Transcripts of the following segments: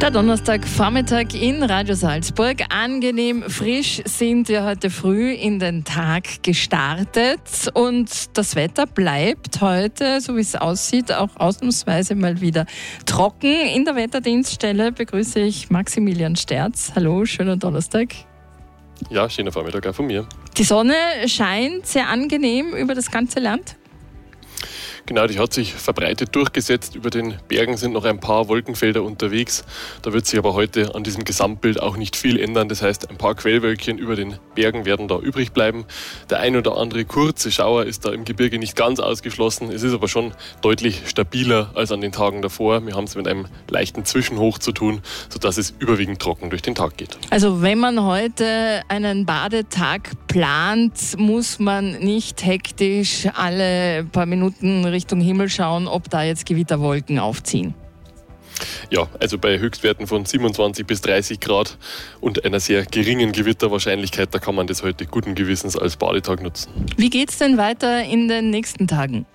Der Donnerstagvormittag in Radio Salzburg. Angenehm frisch sind wir heute früh in den Tag gestartet und das Wetter bleibt heute, so wie es aussieht, auch ausnahmsweise mal wieder trocken. In der Wetterdienststelle begrüße ich Maximilian Sterz. Hallo, schönen Donnerstag. Ja, schöner Vormittag auch von mir. Die Sonne scheint sehr angenehm über das ganze Land. Genau, die hat sich verbreitet durchgesetzt. Über den Bergen sind noch ein paar Wolkenfelder unterwegs. Da wird sich aber heute an diesem Gesamtbild auch nicht viel ändern. Das heißt, ein paar Quellwölkchen über den Bergen werden da übrig bleiben. Der ein oder andere kurze Schauer ist da im Gebirge nicht ganz ausgeschlossen. Es ist aber schon deutlich stabiler als an den Tagen davor. Wir haben es mit einem leichten Zwischenhoch zu tun, sodass es überwiegend trocken durch den Tag geht. Also wenn man heute einen Badetag plant, muss man nicht hektisch alle paar Minuten Richtung Himmel schauen, ob da jetzt Gewitterwolken aufziehen. Ja, also bei Höchstwerten von 27 bis 30 Grad und einer sehr geringen Gewitterwahrscheinlichkeit, da kann man das heute guten Gewissens als Badetag nutzen. Wie geht's denn weiter in den nächsten Tagen?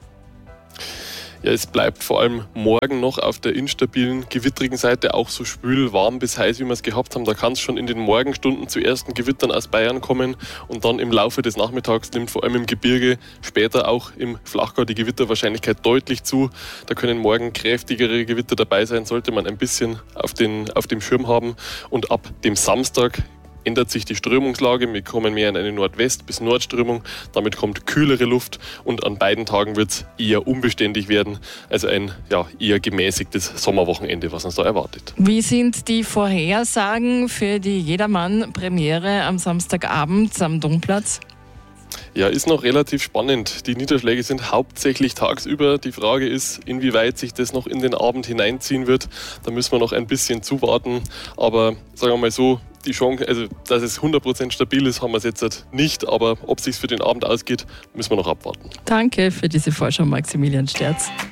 Ja, es bleibt vor allem morgen noch auf der instabilen, gewittrigen Seite auch so schwül, warm bis heiß, wie wir es gehabt haben. Da kann es schon in den Morgenstunden zu ersten Gewittern aus Bayern kommen und dann im Laufe des Nachmittags nimmt vor allem im Gebirge, später auch im Flachgau die Gewitterwahrscheinlichkeit deutlich zu. Da können morgen kräftigere Gewitter dabei sein, sollte man ein bisschen auf dem Schirm haben. Und ab dem Samstag ändert sich die Strömungslage. Wir kommen mehr in eine Nordwest- bis Nordströmung. Damit kommt kühlere Luft und an beiden Tagen wird es eher unbeständig werden. Also ein eher gemäßigtes Sommerwochenende, was uns da erwartet. Wie sind die Vorhersagen für die Jedermann-Premiere am Samstagabend am Domplatz? Ja, ist noch relativ spannend. Die Niederschläge sind hauptsächlich tagsüber. Die Frage ist, inwieweit sich das noch in den Abend hineinziehen wird. Da müssen wir noch ein bisschen zuwarten. Aber sagen wir mal so, die Chance, also dass es 100% stabil ist, haben wir es jetzt nicht. Aber ob es sich für den Abend ausgeht, müssen wir noch abwarten. Danke für diese Vorschau, Maximilian Sterz.